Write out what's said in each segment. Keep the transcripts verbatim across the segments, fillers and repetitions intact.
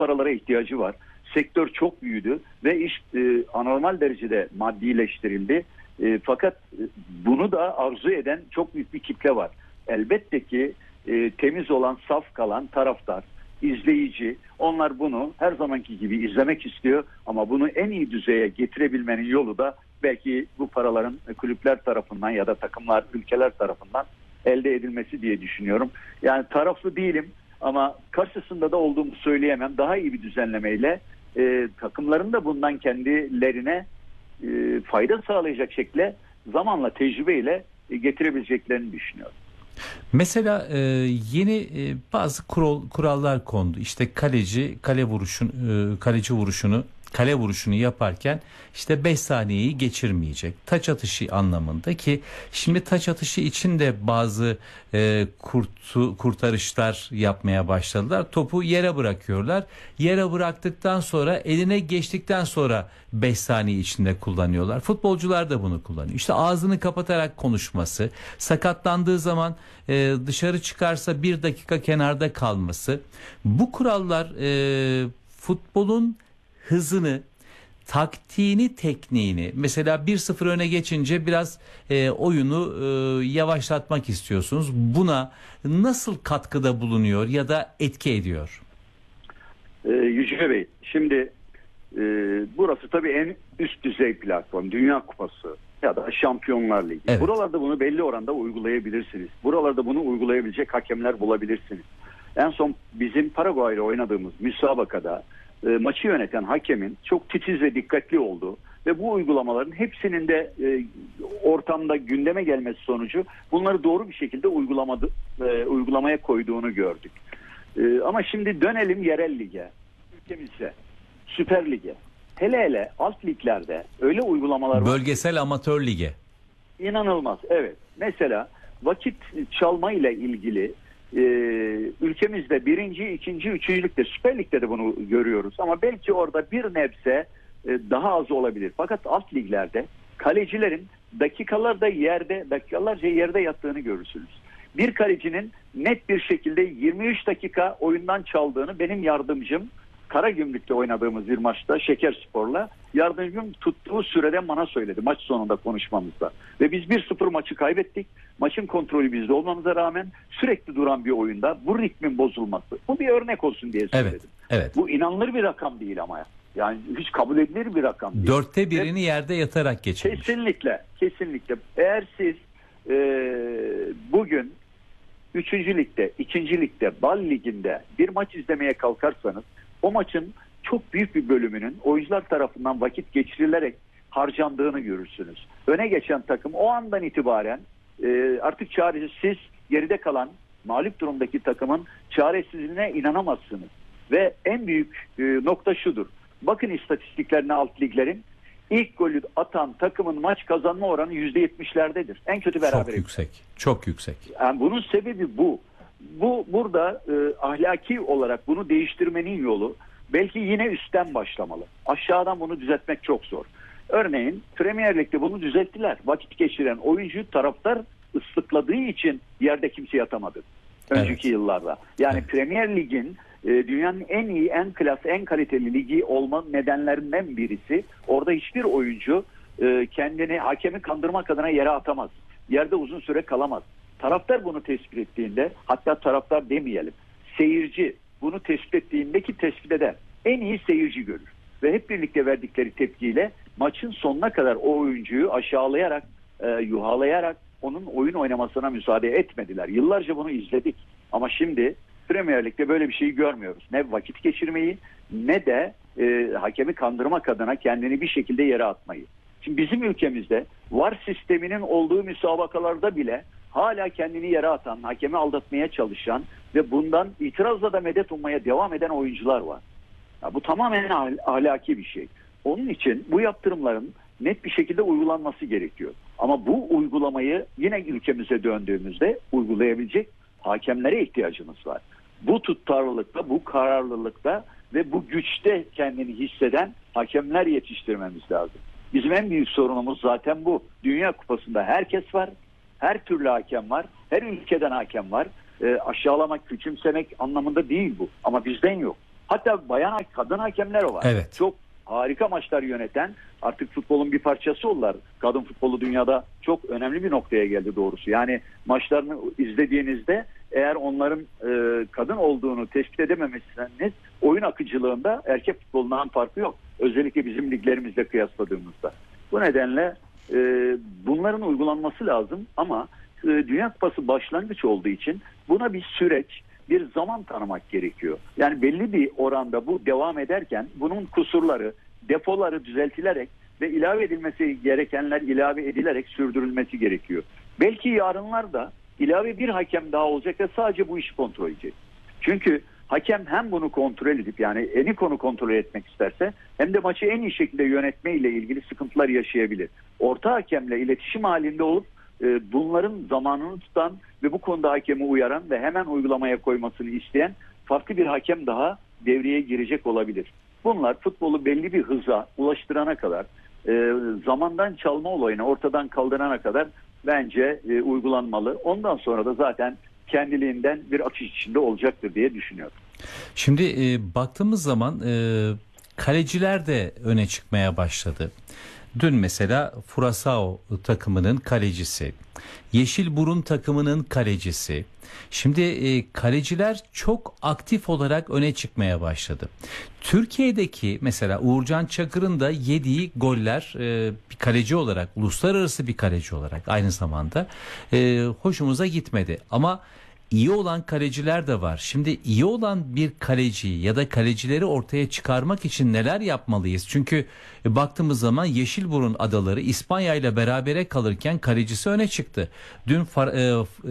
paralara ihtiyacı var. Sektör çok büyüdü ve iş e, anormal derecede maddileştirildi. E, fakat e, bunu da arzu eden çok büyük bir kitle var. Elbette ki e, temiz olan, saf kalan taraftar, izleyici, onlar bunu her zamanki gibi izlemek istiyor ama bunu en iyi düzeye getirebilmenin yolu da belki bu paraların kulüpler tarafından ya da takımlar, ülkeler tarafından elde edilmesi diye düşünüyorum. Yani taraflı değilim ama karşısında da olduğumu söyleyemem. Daha iyi bir düzenlemeyle e, takımların da bundan kendilerine e, fayda sağlayacak şekilde zamanla, tecrübeyle e, getirebileceklerini düşünüyorum. Mesela e, yeni e, bazı kural, kurallar kondu. İşte kaleci kale vuruşun e, kaleci vuruşunu kale vuruşunu yaparken işte beş saniyeyi geçirmeyecek. Taç atışı anlamında ki şimdi taç atışı için de bazı e, kurtu, kurtarışlar yapmaya başladılar. Topu yere bırakıyorlar. Yere bıraktıktan sonra eline geçtikten sonra beş saniye içinde kullanıyorlar. Futbolcular da bunu kullanıyor. İşte ağzını kapatarak konuşması, sakatlandığı zaman e, dışarı çıkarsa bir dakika kenarda kalması. Bu kurallar e, futbolun hızını, taktiğini, tekniğini, mesela bir sıfır öne geçince biraz e, oyunu e, yavaşlatmak istiyorsunuz. Buna nasıl katkıda bulunuyor ya da etki ediyor? Ee, Yüce Bey, şimdi e, burası tabii en üst düzey platform. Dünya Kupası ya da Şampiyonlar Ligi. Evet. Buralarda bunu belli oranda uygulayabilirsiniz. Buralarda bunu uygulayabilecek hakemler bulabilirsiniz. En son bizim Paraguay'la oynadığımız müsabakada e, maçı yöneten hakemin çok titiz ve dikkatli olduğu ve bu uygulamaların hepsinin de e, ortamda gündeme gelmesi sonucu bunları doğru bir şekilde uygulamadı, e, uygulamaya koyduğunu gördük. E, ama şimdi dönelim yerel lige, ülkemize, Süper Lig'e. Hele hele alt liglerde öyle uygulamalar var. Bölgesel amatör lige. İnanılmaz, evet. Mesela vakit çalma ile ilgili e, ülkemizde birinci, ikinci, üçüncü ligde, Süper Lig'de de bunu görüyoruz. Ama belki orada bir nebze e, daha az olabilir. Fakat alt liglerde kalecilerin dakikalarda yerde, dakikalarca yerde yattığını görürsünüz. Bir kalecinin net bir şekilde yirmi üç dakika oyundan çaldığını benim yardımcım, Karagümrük'te oynadığımız bir maçta Şekerspor'la yardımcım tuttuğu süreden bana söyledi maç sonunda konuşmamızda. Ve biz bir sıfır maçı kaybettik. Maçın kontrolü bizde olmamıza rağmen sürekli duran bir oyunda bu ritmin bozulması. Bu bir örnek olsun diye söyledim. Evet, evet. Bu inanılır bir rakam değil ama. Yani hiç kabul edilir bir rakam değil. Dörtte birini Ve yerde yatarak geçirmiş. Kesinlikle, kesinlikle. Eğer siz e, bugün üçüncü ligde, ikinci ligde, Bal Ligi'nde bir maç izlemeye kalkarsanız o maçın çok büyük bir bölümünün oyuncular tarafından vakit geçirilerek harcandığını görürsünüz. Öne geçen takım o andan itibaren e, artık çaresiz, siz geride kalan mağlup durumdaki takımın çaresizliğine inanamazsınız. Ve en büyük e, nokta şudur. Bakın istatistiklerine alt liglerin. İlk golü atan takımın maç kazanma oranı yüzde yetmişlerdedir. En kötü beraber. Çok yüksek. Çok yüksek. Yani bunun sebebi bu. Bu burada e, ahlaki olarak bunu değiştirmenin yolu belki yine üstten başlamalı. Aşağıdan bunu düzeltmek çok zor. Örneğin Premier Lig'de bunu düzelttiler. Vakit geçiren oyuncu taraftar ıslıkladığı için yerde kimse yatamadı. Önceki evet. yıllarda. Yani evet. Premier Lig'in e, dünyanın en iyi, en klas, en kaliteli ligi olma nedenlerinden birisi. Orada hiçbir oyuncu e, kendini hakemi kandırmak adına yere atamaz. Yerde uzun süre kalamaz. Taraftar bunu tespit ettiğinde, hatta taraftar demeyelim, seyirci bunu tespit ettiğinde ki tespit eden en iyi seyirci görür. Ve hep birlikte verdikleri tepkiyle maçın sonuna kadar o oyuncuyu aşağılayarak, e, yuhalayarak onun oyun oynamasına müsaade etmediler. Yıllarca bunu izledik. Ama şimdi Premier Lig'de böyle bir şeyi görmüyoruz. Ne vakit geçirmeyi ne de e, hakemi kandırmak adına kendini bir şekilde yere atmayı. Şimdi bizim ülkemizde V A R sisteminin olduğu müsabakalarda bile hala kendini yere atan, hakemi aldatmaya çalışan ve bundan itirazla da medet ummaya devam eden oyuncular var. Ya bu tamamen ahlaki bir şey. Onun için bu yaptırımların net bir şekilde uygulanması gerekiyor. Ama bu uygulamayı yine ülkemize döndüğümüzde uygulayabilecek hakemlere ihtiyacımız var. Bu tutarlılıkta, bu kararlılıkta ve bu güçte kendini hisseden hakemler yetiştirmemiz lazım. Bizim en büyük sorunumuz zaten bu. Dünya Kupası'nda herkes var. Her türlü hakem var. Her ülkeden hakem var. E, aşağılamak, küçümsemek anlamında değil bu. Ama bizden yok. Hatta bayan kadın hakemler var. Evet. Çok harika maçlar yöneten, artık futbolun bir parçası oldular. Kadın futbolu dünyada çok önemli bir noktaya geldi doğrusu. Yani maçlarını izlediğinizde eğer onların e, kadın olduğunu tespit edememesiniz, oyun akıcılığında erkek futbolundan farkı yok. Özellikle bizim liglerimizle kıyasladığımızda. Bu nedenle e, bunların uygulanması lazım ama e, Dünya Kupası başlangıç olduğu için buna bir süreç, bir zaman tanımak gerekiyor. Yani belli bir oranda bu devam ederken bunun kusurları, defoları düzeltilerek ve ilave edilmesi gerekenler ilave edilerek sürdürülmesi gerekiyor. Belki yarınlarda ilave bir hakem daha olacak ve sadece bu işi kontrol edecek. Çünkü hakem hem bunu kontrol edip, yani en konu kontrol etmek isterse, hem de maçı en iyi şekilde yönetme ile ilgili sıkıntılar yaşayabilir. Orta hakemle iletişim halinde olup e, bunların zamanını tutan ve bu konuda hakemi uyaran ve hemen uygulamaya koymasını isteyen farklı bir hakem daha devreye girecek olabilir. Bunlar futbolu belli bir hıza ulaştırana kadar, e, zamandan çalma olayını ortadan kaldırana kadar bence e, uygulanmalı. Ondan sonra da zaten kendiliğinden bir akış içinde olacaktır diye düşünüyorum. Şimdi e, baktığımız zaman e, kaleciler de öne çıkmaya başladı. Dün mesela Furasao takımının kalecisi, Yeşilburun takımının kalecisi. Şimdi e, kaleciler çok aktif olarak öne çıkmaya başladı. Türkiye'deki mesela Uğurcan Çakır'ın da yediği goller e, bir kaleci olarak, uluslararası bir kaleci olarak aynı zamanda e, hoşumuza gitmedi. Ama İyi olan kaleciler de var. Şimdi iyi olan bir kaleciyi ya da kalecileri ortaya çıkarmak için neler yapmalıyız? Çünkü baktığımız zaman Yeşilburun adaları İspanya ile berabere kalırken kalecisi öne çıktı. Dün Far, e,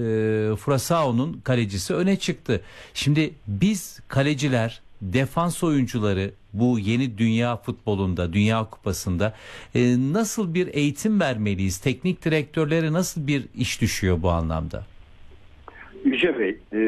e, Furasao'nun kalecisi öne çıktı. Şimdi biz kaleciler, defans oyuncuları bu yeni dünya futbolunda, Dünya Kupası'nda e, nasıl bir eğitim vermeliyiz? Teknik direktörlere nasıl bir iş düşüyor bu anlamda? Yüce Bey, e,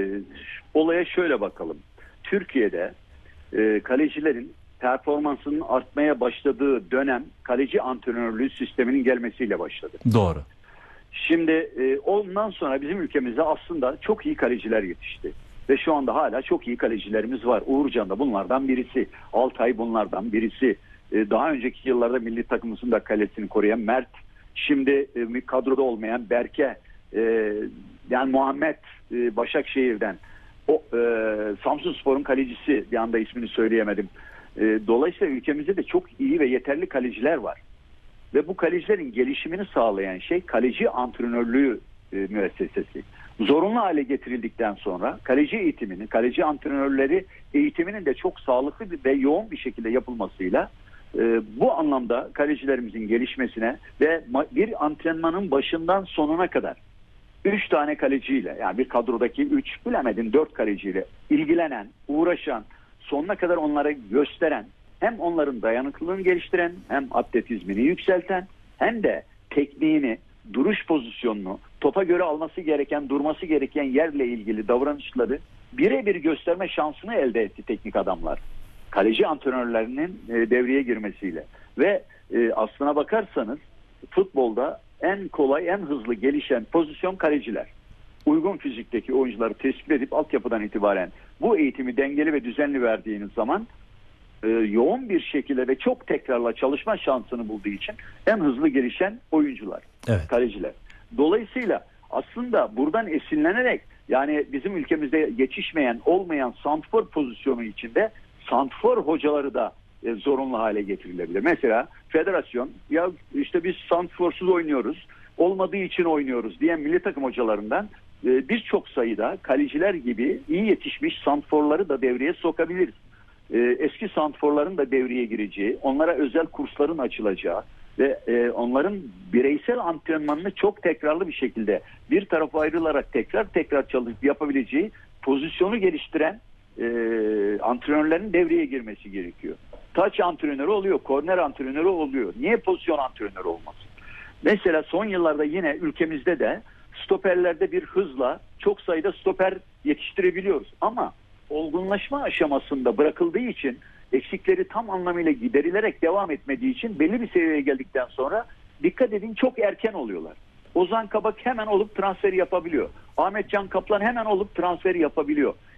olaya şöyle bakalım. Türkiye'de e, kalecilerin performansının artmaya başladığı dönem kaleci antrenörlüğü sisteminin gelmesiyle başladı. Doğru. Şimdi e, ondan sonra bizim ülkemizde aslında çok iyi kaleciler yetişti. Ve şu anda hala çok iyi kalecilerimiz var. Uğurcan da bunlardan birisi. Altay bunlardan birisi. E, daha önceki yıllarda milli takımımızın da kalesini koruyan Mert. Şimdi e, kadroda olmayan Berke. E, yani Muhammed e, Başakşehir'den. O e, Samsunspor'un kalecisi, bir anda ismini söyleyemedim. E, dolayısıyla ülkemizde de çok iyi ve yeterli kaleciler var. Ve bu kalecilerin gelişimini sağlayan şey kaleci antrenörlüğü e, müessesesi. Zorunlu hale getirildikten sonra kaleci eğitiminin, kaleci antrenörleri eğitiminin de çok sağlıklı ve yoğun bir şekilde yapılmasıyla e, bu anlamda kalecilerimizin gelişmesine ve bir antrenmanın başından sonuna kadar üç tane kaleciyle, yani bir kadrodaki üç, bilemedin dört kaleciyle ilgilenen, uğraşan, sonuna kadar onlara gösteren, hem onların dayanıklılığını geliştiren, hem atletizmini yükselten, hem de tekniğini, duruş pozisyonunu, topa göre alması gereken, durması gereken yerle ilgili davranışları birebir gösterme şansını elde etti teknik adamlar. Kaleci antrenörlerinin e, devreye girmesiyle. Ve e, aslına bakarsanız futbolda en kolay, en hızlı gelişen pozisyon kaleciler. Uygun fizikteki oyuncuları tespit edip altyapıdan itibaren bu eğitimi dengeli ve düzenli verdiğiniz zaman e, yoğun bir şekilde ve çok tekrarla çalışma şansını bulduğu için en hızlı gelişen oyuncular, evet. Kaleciler. Dolayısıyla aslında buradan esinlenerek, yani bizim ülkemizde yetişmeyen, olmayan santrfor pozisyonu içinde santrfor hocaları da e, zorunlu hale getirilebilir. Mesela federasyon, ya işte biz santrforsuz oynuyoruz, olmadığı için oynuyoruz diyen milli takım hocalarından e, birçok sayıda kaleciler gibi iyi yetişmiş santrforları da devreye sokabiliriz. E, eski santrforların da devreye gireceği, onlara özel kursların açılacağı ve e, onların bireysel antrenmanını çok tekrarlı bir şekilde bir tarafa ayrılarak tekrar tekrar çalışıp yapabileceği pozisyonu geliştiren e, antrenörlerin devreye girmesi gerekiyor. Taç antrenörü oluyor, korner antrenörü oluyor. Niye pozisyon antrenörü olmasın? Mesela son yıllarda yine ülkemizde de stoperlerde bir hızla çok sayıda stoper yetiştirebiliyoruz. Ama olgunlaşma aşamasında bırakıldığı için, eksikleri tam anlamıyla giderilerek devam etmediği için belli bir seviyeye geldikten sonra dikkat edin çok erken oluyorlar. Ozan Kabak hemen olup transferi yapabiliyor. Ahmet Can Kaplan hemen olup transferi yapabiliyor.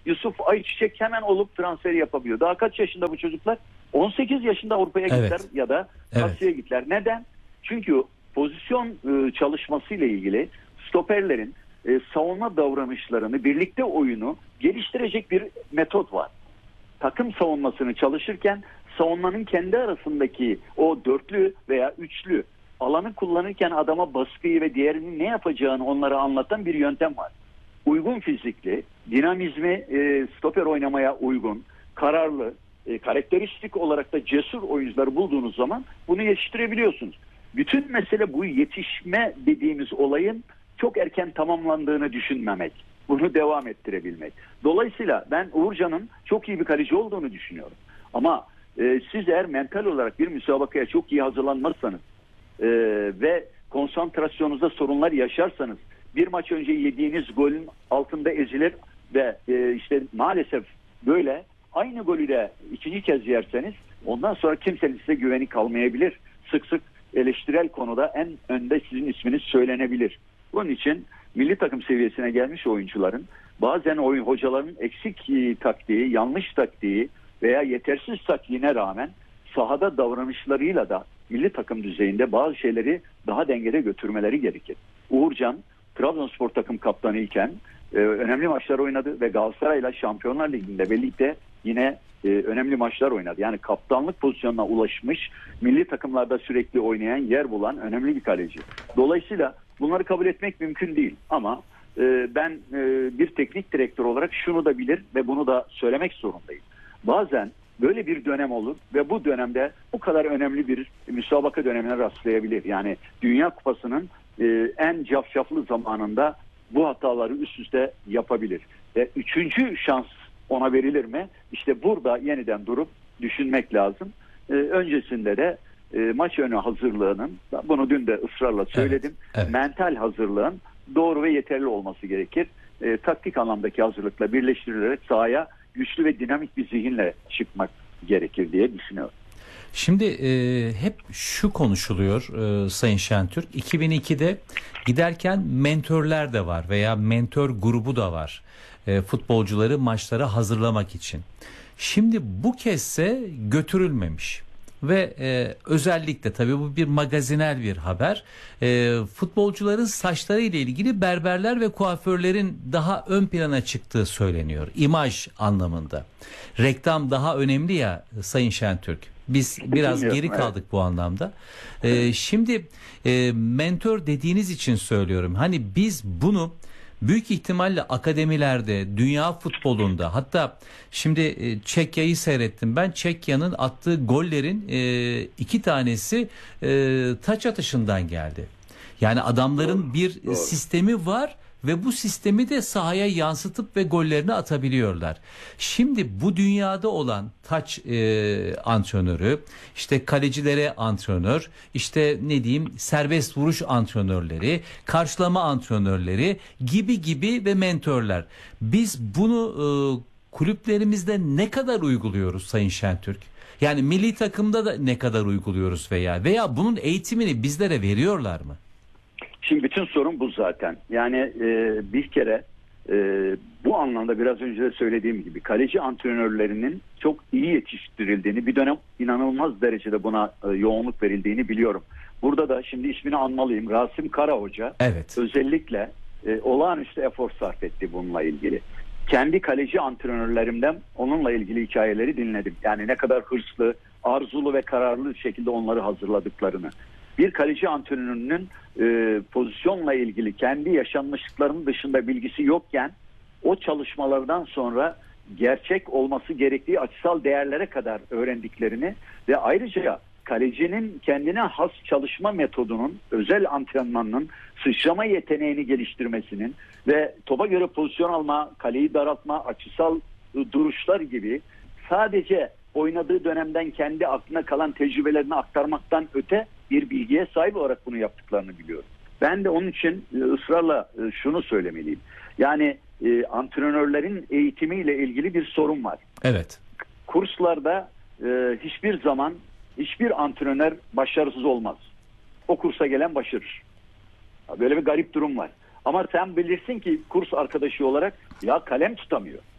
Yusuf Ayçiçek hemen olup transferi yapabiliyor. Daha kaç yaşında bu çocuklar? on sekiz yaşında Avrupa'ya Evet. gittiler ya da Evet. Asya'ya gittiler. Neden? Çünkü pozisyon e, çalışmasıyla ilgili stoperlerin e, savunma davranışlarını, birlikte oyunu geliştirecek bir metot var. Takım savunmasını çalışırken savunmanın kendi arasındaki o dörtlü veya üçlü alanı kullanırken adama baskıyı ve diğerinin ne yapacağını onlara anlatan bir yöntem var. Uygun fizikli, dinamizmi e, stoper oynamaya uygun, kararlı, e, karakteristik olarak da cesur oyuncuları bulduğunuz zaman bunu yetiştirebiliyorsunuz. Bütün mesele bu yetişme dediğimiz olayın çok erken tamamlandığını düşünmemek. Bunu devam ettirebilmek. Dolayısıyla ben Uğurcan'ın çok iyi bir kaleci olduğunu düşünüyorum. Ama e, siz eğer mental olarak bir müsabakaya çok iyi hazırlanmazsanız e, ve konsantrasyonunuzda sorunlar yaşarsanız bir maç önce yediğiniz golün altında ezilir ve e, işte maalesef böyle aynı golü de ikinci kez yerseniz ondan sonra kimsenin size güveni kalmayabilir. Sık sık eleştirel konuda en önde sizin isminiz söylenebilir. Bunun için milli takım seviyesine gelmiş oyuncuların bazen oyun hocaların eksik e, taktiği, yanlış taktiği veya yetersiz taktiğine rağmen sahada davranışlarıyla da milli takım düzeyinde bazı şeyleri daha dengede götürmeleri gerekir. Uğurcan Trabzonspor takım kaptanı iken e, önemli maçlar oynadı ve Galatasaray'la Şampiyonlar Ligi'nde birlikte yine e, önemli maçlar oynadı. Yani kaptanlık pozisyonuna ulaşmış, milli takımlarda sürekli oynayan, yer bulan önemli bir kaleci. Dolayısıyla bunları kabul etmek mümkün değil ama e, ben e, bir teknik direktör olarak şunu da bilir ve bunu da söylemek zorundayım. Bazen böyle bir dönem olur ve bu dönemde bu kadar önemli bir müsabaka dönemine rastlayabilir. Yani Dünya Kupası'nın e, en cafcaflı zamanında bu hataları üst üste yapabilir. Ve üçüncü şans ona verilir mi? İşte burada yeniden durup düşünmek lazım. E, öncesinde de e, maç önü hazırlığının, bunu dün de ısrarla söyledim, Evet, evet. mental hazırlığın doğru ve yeterli olması gerekir. E, taktik anlamdaki hazırlıkla birleştirilerek sahaya güçlü ve dinamik bir zihinle çıkmak gerekir diye düşünüyorum. Şimdi e, hep şu konuşuluyor e, Sayın Şentürk. iki bin ikide giderken mentörler de var veya mentor grubu da var. E, futbolcuları maçlara hazırlamak için. Şimdi bu kezde götürülmemiş. Ve e, özellikle tabii bu bir magazinel bir haber. E, futbolcuların saçları ile ilgili berberler ve kuaförlerin daha ön plana çıktığı söyleniyor. İmaj anlamında. Reklam daha önemli ya Sayın Şentürk. Biz biraz geri kaldık evet. bu anlamda. E, şimdi e, mentor dediğiniz için söylüyorum. Hani biz bunu büyük ihtimalle akademilerde, dünya futbolunda, hatta şimdi e, Çekya'yı seyrettim ben. Çekya'nın attığı gollerin e, iki tanesi e, taç atışından geldi. Yani adamların doğru, bir doğru. sistemi var ve bu sistemi de sahaya yansıtıp ve gollerini atabiliyorlar. Şimdi bu dünyada olan taç e, antrenörü, işte kalecilere antrenör, işte ne diyeyim serbest vuruş antrenörleri, karşılama antrenörleri gibi gibi ve mentörler. Biz bunu e, kulüplerimizde ne kadar uyguluyoruz Sayın Şentürk? Yani milli takımda da ne kadar uyguluyoruz veya veya bunun eğitimini bizlere veriyorlar mı? Şimdi bütün sorun bu zaten. Yani e, bir kere e, bu anlamda biraz önce de söylediğim gibi kaleci antrenörlerinin çok iyi yetiştirildiğini, bir dönem inanılmaz derecede buna e, yoğunluk verildiğini biliyorum. Burada da şimdi ismini anmalıyım. Rasim Kara Hoca evet. özellikle e, olağanüstü efor sarf etti bununla ilgili. Kendi kaleci antrenörlerimden onunla ilgili hikayeleri dinledim. Yani ne kadar hırslı, arzulu ve kararlı şekilde onları hazırladıklarını. Bir kaleci antrenörünün e, pozisyonla ilgili kendi yaşanmışlıklarının dışında bilgisi yokken o çalışmalardan sonra gerçek olması gerektiği açısal değerlere kadar öğrendiklerini ve ayrıca kalecinin kendine has çalışma metodunun, özel antrenmanının, sıçrama yeteneğini geliştirmesinin ve topa göre pozisyon alma, kaleyi daraltma, açısal duruşlar gibi sadece oynadığı dönemden kendi aklına kalan tecrübelerini aktarmaktan öte bir bilgiye sahip olarak bunu yaptıklarını biliyorum. Ben de onun için ısrarla şunu söylemeliyim. Yani e, antrenörlerin eğitimiyle ilgili bir sorun var. Evet. Kurslarda e, hiçbir zaman hiçbir antrenör başarısız olmaz. O kursa gelen başarır. Böyle bir garip durum var. Ama sen bilirsin ki kurs arkadaşı olarak ya kalem tutamıyor.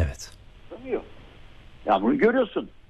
Evet. Atamıyor. Ya bunu görüyorsun.